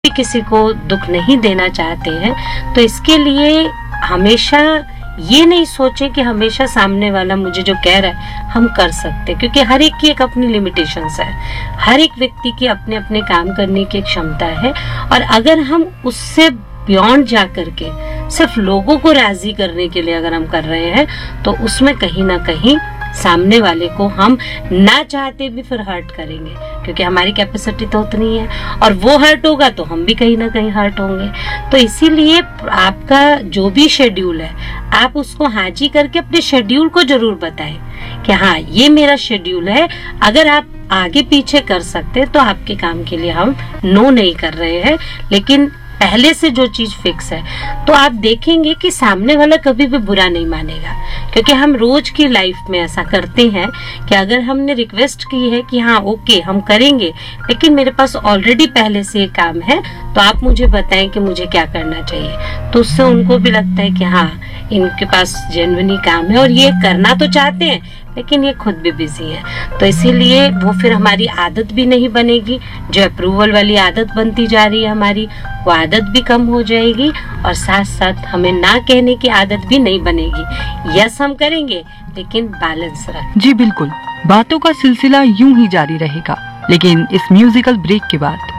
भी किसी को दुख नहीं देना चाहते हैं, तो इसके लिए हमेशा ये नहीं सोचे कि हमेशा सामने वाला मुझे जो कह रहा है हम कर सकते, क्योंकि हर एक की एक अपनी लिमिटेशंस है, हर एक व्यक्ति की अपने अपने काम करने की एक क्षमता है। और अगर हम उससे बियॉन्ड जा करके सिर्फ लोगों को राजी करने के लिए अगर हम कर रहे हैं, तो उसमें कहीं ना कहीं सामने वाले को हम ना चाहते भी फिर हर्ट करेंगे, क्योंकि हमारी कैपेसिटी तो उतनी है, और वो हर्ट होगा तो हम भी कहीं ना कहीं हर्ट होंगे। तो इसीलिए आपका जो भी शेड्यूल है, आप उसको हाजी करके अपने शेड्यूल को जरूर बताएं कि हाँ ये मेरा शेड्यूल है, अगर आप आगे पीछे कर सकते तो आपके काम के लिए हम नो नहीं कर रहे हैं, लेकिन पहले से जो चीज फिक्स है, तो आप देखेंगे कि सामने वाला कभी भी बुरा नहीं मानेगा। क्योंकि हम रोज की लाइफ में ऐसा करते हैं कि अगर हमने रिक्वेस्ट की है कि हाँ ओके हम करेंगे, लेकिन मेरे पास ऑलरेडी पहले से ये काम है, तो आप मुझे बताएं कि मुझे क्या करना चाहिए, तो उससे उनको भी लगता है कि हाँ इनके पास जेन्युइनली काम है और ये करना तो चाहते हैं, लेकिन ये खुद भी बिजी है। तो इसीलिए वो फिर हमारी आदत भी नहीं बनेगी, जो अप्रूवल वाली आदत बनती जा रही है हमारी, वो आदत भी कम हो जाएगी, और साथ साथ हमें ना कहने की आदत भी नहीं बनेगी। यस हम करेंगे, लेकिन बैलेंस रखें। जी बिल्कुल, बातों का सिलसिला यूं ही जारी रहेगा, लेकिन इस म्यूजिकल ब्रेक के बाद